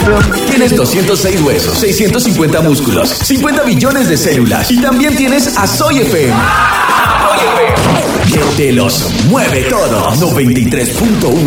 Tienes 206 huesos, 650 músculos, 50 billones de células y también tienes a Soy FM. Que te los mueve todos. 93.1